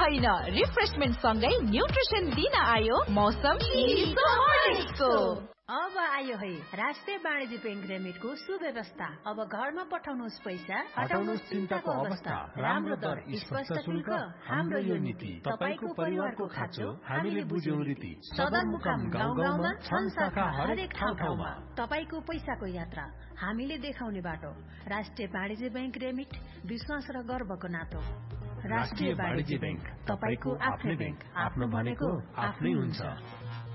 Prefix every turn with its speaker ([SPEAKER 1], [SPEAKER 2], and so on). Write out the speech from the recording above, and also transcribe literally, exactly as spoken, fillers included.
[SPEAKER 1] होइन, रिफ्रेशमेन्ट सँगै न्युट्रिसन दिन आयो मौसम को।
[SPEAKER 2] अब आयो है राष्ट्रिय वाणिज्य बैंक रेमिटको सुव्यवस्था। अब घरमा पठाउनुहोस् पैसा, हटाउनुहोस् चिन्ताको अवस्था। राम्रो दर, स्पष्ट शुल्क, हाम्रो यो नीति। तपाईको परिवारको खाँचो हामीले बुझ्यौं रीति। सदरमुकाम गाउँ गाउँमा छन् शाखा हरेक ठाउँ ठाउँमा। तपाईको पैसाको यात्रा हामीले देखाउने बाटो। राष्ट्रिय वाणिज्य बैंक रेमिट, विश्वास र गर्वको नातो। राष्ट्रिय वाणिज्य बैंक, तपाईको आफ्नै बैंक। आफ्नो भनेको आफ्नै हुन्छ।